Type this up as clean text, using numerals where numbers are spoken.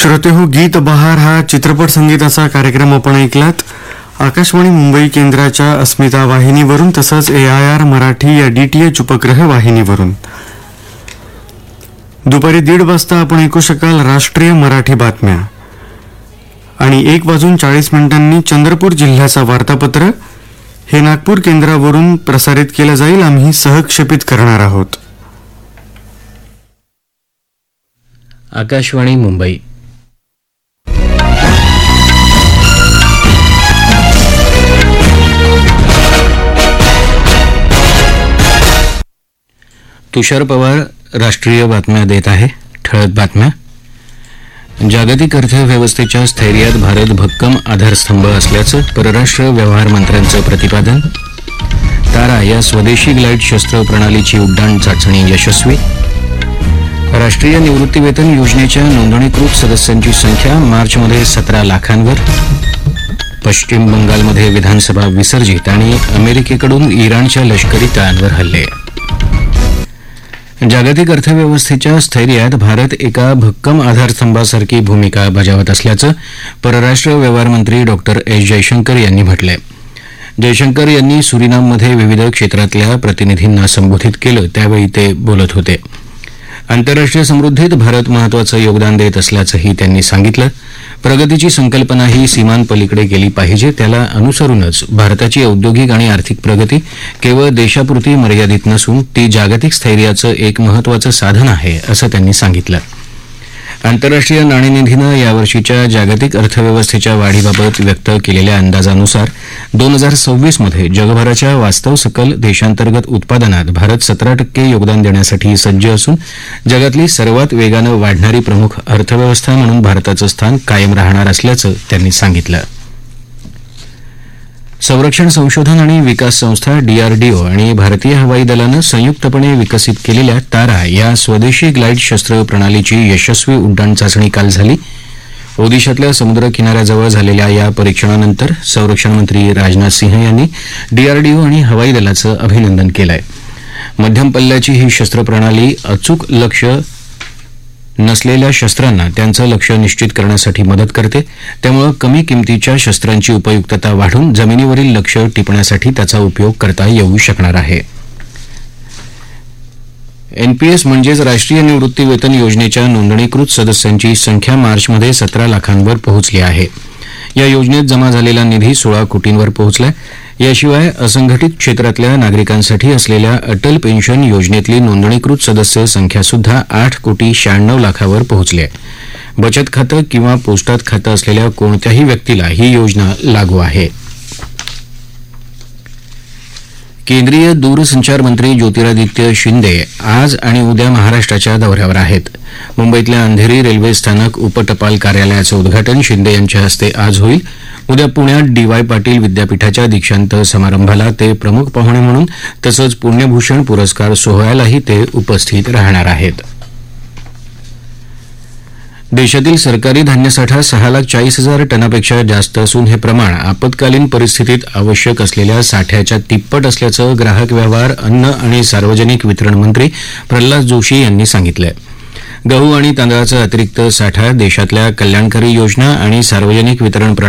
श्रोतेहो, गीत बहार हा चित्रपट संगीताचा कार्यक्रम आपण ऐकलात. आकाशवाणी मुंबई केंद्राच्या अस्मिता वाहिनीवरून तसंच AIR मराठी या DTH उपग्रह वाहिनीवरून. दुपारी 1:30 वाजता आपण ऐकू शकाल राष्ट्रीय मराठी बातम्या आणि 1:40 चंद्रपूर जिल्ह्याचा वार्तापत्र हे नागपूर केंद्रावरून प्रसारित केलं जाईल. आम्ही सहक्षेपित करणार आहोत. आकाशवाणी मुंबई. तुषार पवार राष्ट्रीय बातम्या देत आहे. ठळक बातम्या. जागतिक अर्थव्यवस्थेच्या स्थैर्यात भारत भक्कम आधारस्तंभ असल्याचं परराष्ट्र व्यवहार मंत्र्यांचं प्रतिपादन. तारा या स्वदेशी ग्लाइड शस्त्र प्रणालीची उड्डाण चाचणी यशस्वी. राष्ट्रीय निवृत्तीवेतन योजनेच्या नोंदणीकृत सदस्यांची संख्या मार्चमध्ये 17 लाखांवर. पश्चिम बंगालमध्ये विधानसभा विसर्जित आणि अमेरिकेकडून इराणच्या लष्करी तळांवर हल्ले. जागतिक अर्थव्यवस्थेच्या स्थैर्यात भारत एका भक्कम आधारस्तंभासारखी भूमिका बजावत असल्याचं परराष्ट्र व्यवहार मंत्री डॉक्टर एस जयशंकर यांनी म्हटलंय. जयशंकर यांनी सुरिनाममध्ये विविध क्षेत्रातल्या प्रतिनिधींना संबोधित केलं त्यावेळी ते बोलत होते. आंतरराष्ट्रीय समृद्धीत भारत महत्वाचं योगदान देत असल्याचंही त्यांनी सांगितलं. प्रगतीची संकल्पना ही सीमांपलीकडे गेली पाहिजे. त्याला अनुसरूनच भारताची औद्योगिक आणि आर्थिक प्रगती केवळ देशापुरती मर्यादित नसून ती जागतिक स्थैर्याचं एक महत्वाचं साधन आहे असं त्यांनी सांगितलं. आंतरराष्ट्रीय नाणेनिधीनं यावर्षीच्या जागतिक अर्थव्यवस्थेच्या वाढीबाबत व्यक्त केलेल्या अंदाजानुसार 2026 मध्ये जगभराच्या वास्तव सकल देशांतर्गत उत्पादनात भारत 17% योगदान देण्यासाठी सज्ज असून जगातली सर्वात वेगानं वाढणारी प्रमुख अर्थव्यवस्था म्हणून भारताचं स्थान कायम राहणार असल्याचं त्यांनी सांगितलं. संरक्षण संशोधन आणि विकास संस्था DRDO आणि भारतीय हवाई दलानं संयुक्तपणे विकसित केलेल्या तारा या स्वदेशी ग्लाइड शस्त्र प्रणालीची यशस्वी उड्डाण चाचणी काल झाली. ओदिशातल्या समुद्र किनाऱ्याजवळ झालेल्या या परीक्षणानंतर संरक्षण मंत्री राजनाथ सिंह यांनी DRDO आणि हवाई दलाचं अभिनंदन केलंय. मध्यम पल्ल्याची ही शस्त्र प्रणाली अचूक लक्ष नसलेल्या शस्त्रांना त्यांचं लक्ष निश्चित करण्यासाठी मदत करते. त्यामुळे कमी किमतीच्या शस्त्रांची उपयुक्तता वाढून जमिनीवरील लक्ष टिपण्यासाठी त्याचा उपयोग करता येऊ शकणार आहे. NPS म्हणजेच राष्ट्रीय निवृत्तीवेतन योजनेच्या नोंदणीकृत सदस्यांची संख्या मार्चमध्ये 17 लाखांवर पोहोचली आहे. या योजनेत जमा झालेला निधी 16 कोटींवर पोहोचलाय. याशिवाय असंघटित क्षेत्रातल्या नागरिकांसाठी असलेल्या अटल पेन्शन योजनेतली नोंदणीकृत सदस्य संख्यासुद्धा 8,96,00,000 लाखावर पोहोचली आहे. बचत खातं किंवा पोस्टात खातं असलेल्या कोणत्याही व्यक्तीला ही योजना लागू आहे. केंद्रीय दूरसंचार मंत्री ज्योतिरादित्य शिंदे आज आणि उद्या महाराष्ट्राच्या दौऱ्यावर आहेत. मुंबईतल्या अंधेरी रेल्वे स्थानक उपटपाल कार्यालयाचं उद्घाटन शिंदे यांच्या हस्ते आज होईल. उद्या पुण्यात DY पाटील विद्यापीठाच्या दीक्षांत समारंभाला ते प्रमुख पाहुणे म्हणून तसंच पुण्यभूषण पुरस्कार सोहळ्यालाही ते उपस्थित राहणार आहेत. देशातील सरकारी धान्यसाठा 6,40,000 टनापेक्षा जास्त असून हे प्रमाण आपत्कालीन परिस्थितीत आवश्यक असलेल्या साठ्याच्या तिप्पट असल्याचं ग्राहक व्यवहार, अन्न आणि सार्वजनिक वितरण मंत्री प्रल्हाद जोशी यांनी सांगितलंय. गहू आणि तांदळाचा अतिरिक्त साठा देशातल्या कल्याणकारी योजना आणि सार्वजनिक वितरण